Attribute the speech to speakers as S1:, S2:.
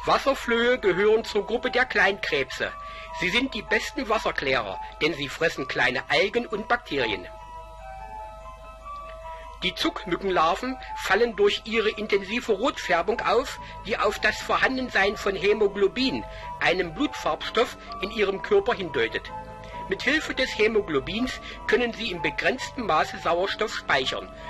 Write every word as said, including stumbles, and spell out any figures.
S1: Wasserflöhe gehören zur Gruppe der Kleinkrebse. Sie sind die besten Wasserklärer, denn sie fressen kleine Algen und Bakterien. Die Zuckmückenlarven fallen durch ihre intensive Rotfärbung auf, die auf das Vorhandensein von Hämoglobin, einem Blutfarbstoff, in ihrem Körper hindeutet. Mit Hilfe des Hämoglobins können sie in begrenztem Maße Sauerstoff speichern